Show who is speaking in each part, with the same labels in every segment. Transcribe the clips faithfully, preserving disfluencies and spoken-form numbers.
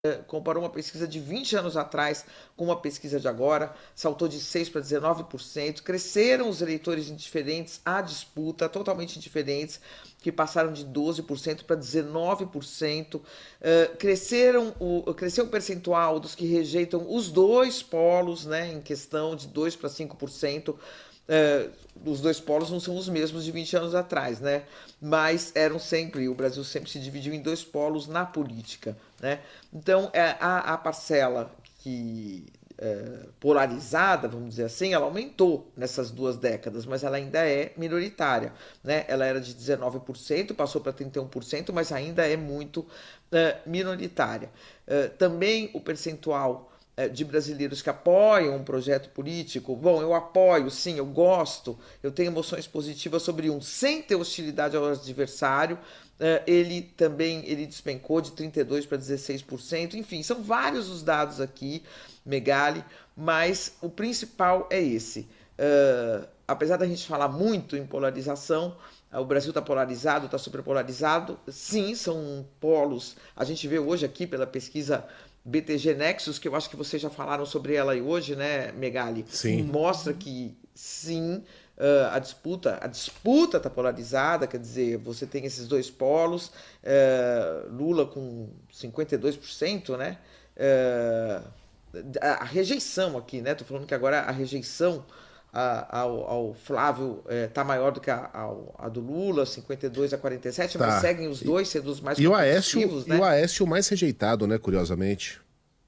Speaker 1: comparou uma pesquisa de vinte anos atrás com uma pesquisa de agora, saltou de seis por cento para dezenove por cento, cresceram os eleitores indiferentes à disputa, totalmente indiferentes, que passaram de doze por cento para dezenove por cento, uh, cresceram o, cresceu o percentual dos que rejeitam os dois polos, né, em questão de dois para cinco por cento. Uh, os dois polos não são os mesmos de vinte anos atrás, né? Mas eram sempre, o Brasil sempre se dividiu em dois polos na política, né? Então, é, a, a parcela que é, polarizada, vamos dizer assim, ela aumentou nessas duas décadas, mas ela ainda é minoritária, né? Ela era de dezenove por cento, passou para trinta e um por cento, mas ainda é muito é, minoritária. É, também o percentual de brasileiros que apoiam um projeto político, bom, eu apoio, sim, eu gosto, eu tenho emoções positivas sobre um, sem ter hostilidade ao adversário, ele também ele despencou de trinta e dois por cento para dezesseis por cento, enfim, são vários os dados aqui, Megali, mas o principal é esse. Uh, apesar da gente falar muito em polarização, o Brasil está polarizado, está superpolarizado, sim, são polos, a gente vê hoje aqui pela pesquisa B T G Nexus, que eu acho que vocês já falaram sobre ela aí hoje, né, Megali?
Speaker 2: Sim.
Speaker 1: Mostra que, sim, uh, a disputa a disputa está polarizada, quer dizer, você tem esses dois polos, uh, Lula com cinquenta e dois por cento, né? Uh, a, a rejeição aqui, né? Tô falando que agora a rejeição A, ao, ao Flávio está é, maior do que a, a, a do Lula, cinquenta e dois a quarenta e sete, tá. Mas seguem os dois sendo os mais
Speaker 2: e competitivos,
Speaker 1: o né?
Speaker 2: E o Aécio o mais rejeitado, né, curiosamente.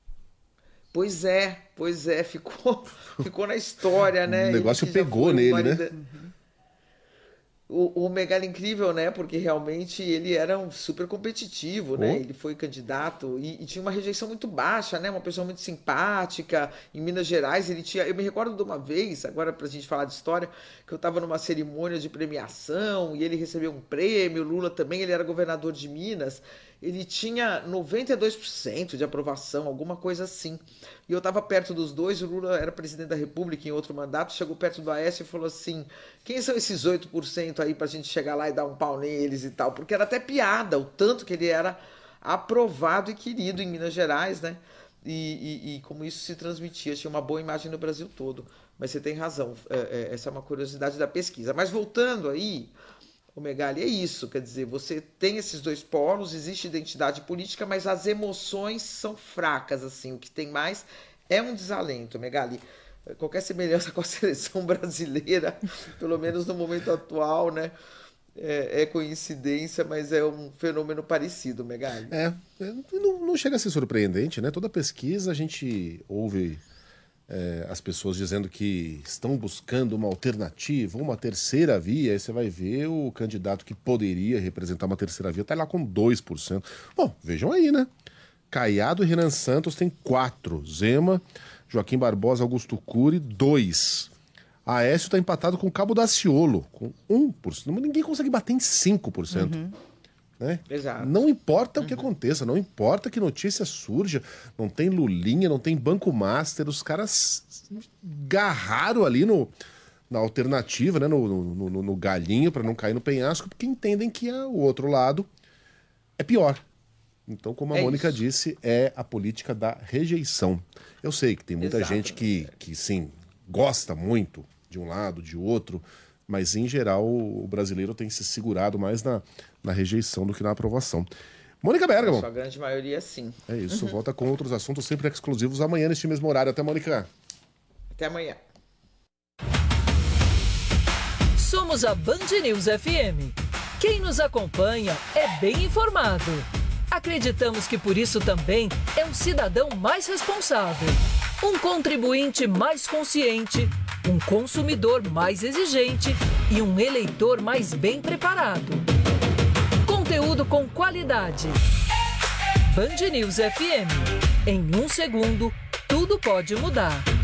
Speaker 1: Pois é, pois é, ficou, ficou na história, né?
Speaker 2: O negócio pegou nele, né?
Speaker 1: O, o Megali incrível, né? Porque realmente ele era um super competitivo, né? Oh. Ele foi candidato e, e tinha uma rejeição muito baixa, né? Uma pessoa muito simpática. Em Minas Gerais ele tinha... Eu me recordo de uma vez, agora pra gente falar de história, que eu tava numa cerimônia de premiação e ele recebeu um prêmio, Lula também, ele era governador de Minas. Ele tinha noventa e dois por cento de aprovação, alguma coisa assim. E eu estava perto dos dois, o Lula era presidente da República em outro mandato, chegou perto do Aécio e falou assim, quem são esses oito por cento aí pra gente chegar lá e dar um pau neles e tal? Porque era até piada, o tanto que ele era aprovado e querido em Minas Gerais, né? E, e, e como isso se transmitia, tinha uma boa imagem no Brasil todo. Mas você tem razão, é, é, essa é uma curiosidade da pesquisa. Mas voltando aí... O Megali é isso, quer dizer, você tem esses dois polos, existe identidade política, mas as emoções são fracas, assim, o que tem mais é um desalento, Megali. Qualquer semelhança com a seleção brasileira, pelo menos no momento atual, né, é, é coincidência, mas é um fenômeno parecido, Megali.
Speaker 2: É, não, não chega a ser surpreendente, né, toda pesquisa a gente ouve... É, as pessoas dizendo que estão buscando uma alternativa, uma terceira via, aí você vai ver o candidato que poderia representar uma terceira via, tá lá com dois por cento. Bom, vejam aí, né? Caiado e Renan Santos tem quatro, Zema, Joaquim Barbosa, Augusto Cury, dois. Aécio tá empatado com Cabo Daciolo, com um por cento. Ninguém consegue bater em cinco por cento. Uhum. Né?
Speaker 1: Exato.
Speaker 2: Não importa
Speaker 1: uhum.
Speaker 2: o que aconteça, não importa que notícia surja, não tem Lulinha, não tem Banco Master, os caras garraram ali no, na alternativa, né? no, no, no, no galinho para não cair no penhasco, porque entendem que a, o outro lado é pior. Então, como a é Mônica isso. disse, é a política da rejeição. Eu sei que tem muita Exato. gente que, que sim, gosta muito de um lado, de outro, mas em geral o brasileiro tem se segurado mais na, na rejeição do que na aprovação. Mônica Bergamo.
Speaker 1: A sua grande maioria, sim.
Speaker 2: É isso, uhum. volta com outros assuntos sempre exclusivos amanhã neste mesmo horário. Até, Mônica.
Speaker 1: Até amanhã.
Speaker 3: Somos a Band News F M. Quem nos acompanha é bem informado. Acreditamos que por isso também é um cidadão mais responsável, um contribuinte mais consciente, um consumidor mais exigente e um eleitor mais bem preparado. Conteúdo com qualidade. Band News F M. Em um segundo, tudo pode mudar.